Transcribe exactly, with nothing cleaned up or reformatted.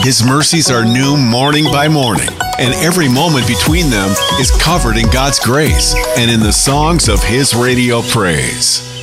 His mercies are new morning by morning, and every moment between them is covered in God's grace and in the songs of His radio praise.